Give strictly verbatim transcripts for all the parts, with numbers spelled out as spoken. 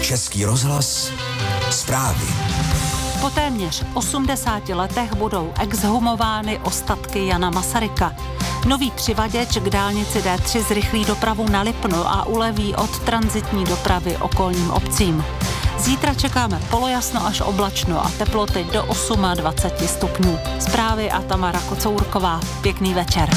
Český rozhlas zprávy. Po téměř osmdesáti letech budou exhumovány ostatky Jana Masaryka. Nový přivaděč k dálnici D tři zrychlí dopravu na Lipno a uleví od tranzitní dopravy okolním obcím. Zítra čekáme polojasno až oblačno a teploty do dvacet osm stupňů. Zprávy a Tamara Kocourková. Pěkný večer.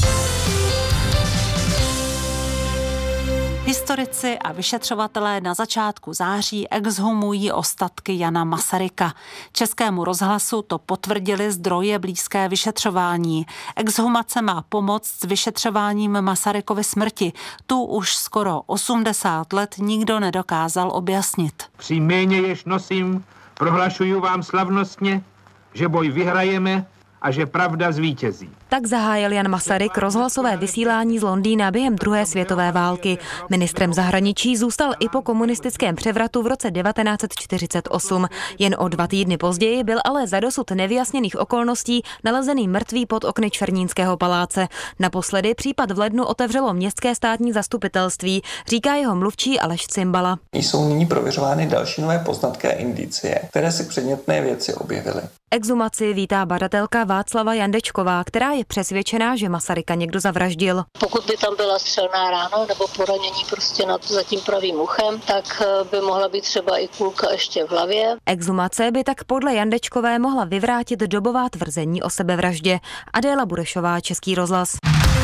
Historici a vyšetřovatelé na začátku září exhumují ostatky Jana Masaryka. Českému rozhlasu to potvrdili zdroje blízké vyšetřování. Exhumace má pomoct s vyšetřováním Masarykovy smrti. Tu už skoro osmdesát let nikdo nedokázal objasnit. Při jméně, jež nosím, prohlašuju vám slavnostně, že boj vyhrajeme a že pravda zvítězí. Tak zahájil Jan Masaryk rozhlasové vysílání z Londýna během druhé světové války. Ministrem zahraničí zůstal i po komunistickém převratu v roce devatenáct set čtyřicet osm. Jen o dva týdny později byl ale za dosud nevyjasněných okolností nalezený mrtvý pod okny Černínského paláce. Naposledy případ v lednu otevřelo městské státní zastupitelství, říká jeho mluvčí Aleš Cimbala. Jsou nyní prověřovány další nové poznatky a indicie, které si předmětné věci objevily. Exhumaci vítá badatelka Václava Jandečková, která je přesvědčená, že Masaryka někdo zavraždil. Pokud by tam byla střelná rána nebo poranění prostě nad za tím pravým uchem, tak by mohla být třeba i kulka ještě v hlavě. Exhumace by tak podle Jandečkové mohla vyvrátit dobová tvrzení o sebevraždě. Adéla Burešová, Český rozhlas.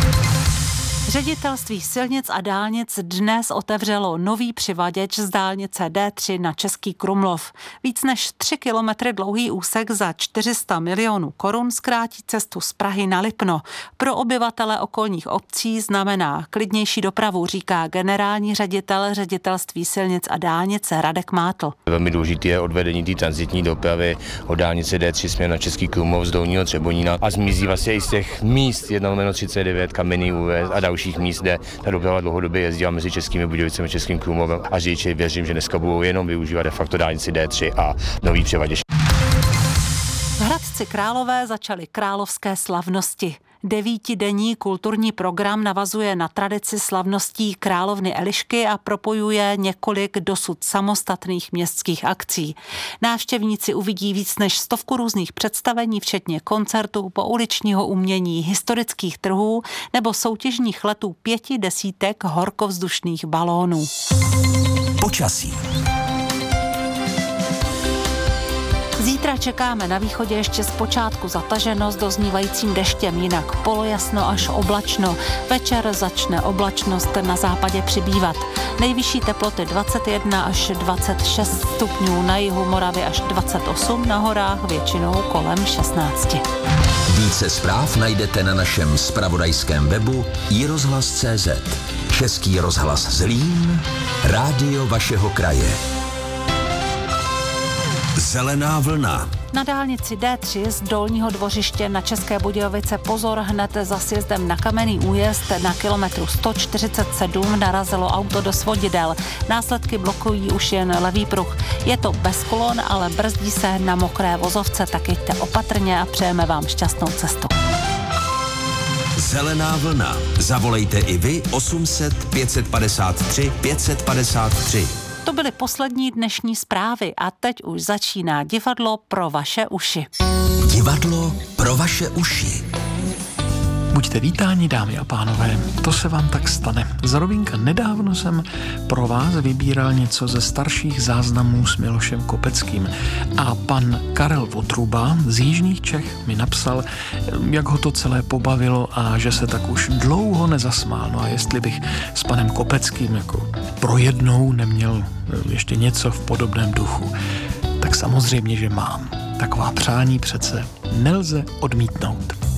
Ředitelství silnic a dálnic dnes otevřelo nový přivaděč z dálnice D tři na Český Krumlov. Víc než tři kilometry dlouhý úsek za čtyři sta milionů korun zkrátí cestu z Prahy na Lipno. Pro obyvatele okolních obcí znamená klidnější dopravu, říká generální ředitel Ředitelství silnic a dálnic Radek Mátl. Velmi důležité je odvedení té tranzitní dopravy od dálnice D tři směr na Český Krumlov z Dolního Třebonína a zmizí vlastně i z těch míst jedna lomeno třicet devět, Kamenný újezd a dalších míst, kde ta doprava dlouhodobě jezdila mezi Českými Budějovicemi a Českým Krumlovem a řidiči věřím, že dneska budou jenom využívat de facto dálnici D tři a nový přivaděč. V Hradci Králové začaly královské slavnosti. Devítidenní kulturní program navazuje na tradici slavností královny Elišky a propojuje několik dosud samostatných městských akcí. Návštěvníci uvidí víc než stovku různých představení, včetně koncertů, pouličního umění, historických trhů nebo soutěžních letů pěti desítek horkovzdušných balónů. Počasí. Zítra čekáme na východě ještě zpočátku zataženo s doznívajícím deštěm, jinak polojasno až oblačno. Večer začne oblačnost na západě přibývat. Nejvyšší teploty dvacet jedna až dvacet šest stupňů, na jihu Moravy až dvacet osm, na horách většinou kolem šestnáct. Více zpráv najdete na našem zpravodajském webu i rozhlas tečka cé zet. Český rozhlas Zlín, rádio vašeho kraje. Zelená vlna. Na dálnici D tři z Dolního Dvořiště na České Budějovice pozor, hned za sjezdem na Kamenný újezd na kilometru sto čtyřicet sedm narazilo auto do svodidel. Následky blokují už jen levý pruh. Je to bez kolon, ale brzdí se na mokré vozovce, tak jeďte opatrně a přejeme vám šťastnou cestu. Zelená vlna. Zavolejte i vy osm set pět set padesát tři pět set padesát tři. To byly poslední dnešní zprávy a teď už začíná divadlo pro vaše uši. Divadlo pro vaše uši. Buďte vítáni, dámy a pánové, to se vám tak stane. Z Rovínka nedávno jsem pro vás vybíral něco ze starších záznamů s Milošem Kopeckým a pan Karel Votruba z Jižních Čech mi napsal, jak ho to celé pobavilo a že se tak už dlouho nezasmál. No a jestli bych s panem Kopeckým jako pro jednou neměl ještě něco v podobném duchu, tak samozřejmě, že mám. Taková přání přece nelze odmítnout.